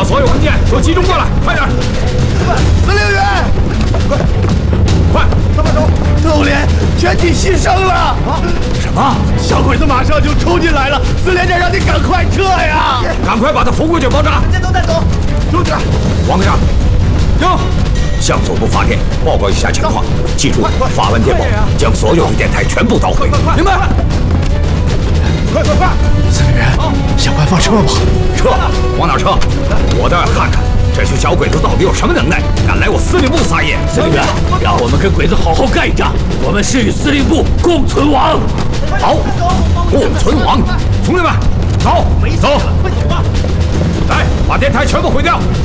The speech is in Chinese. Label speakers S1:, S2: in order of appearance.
S1: 把所有文件都集中过来，快点！
S2: 司令员，
S1: 快，
S2: 怎么走？特务连全体牺牲了！啊？
S1: 什么？
S2: 小鬼子马上就冲进来了，司连长让你赶快撤呀！
S1: 赶快把他扶回去包扎！
S2: 这都带走，兄弟！
S1: 王科长，有，向总部发电报告一下情况，记住发完电报，将所有的电台全部捣毁。明白？快！
S2: 司令员，想办法撤吧。
S1: 撤？往哪撤？我倒要看看这群小鬼子到底有什么能耐，敢来我司令部撒野！
S3: 司令员，让我们跟鬼子好好干一仗，我们是与司令部共存亡。
S1: 好，共存亡！兄弟们，走！
S2: 走！
S1: 快走吧！来，把电台全部毁掉！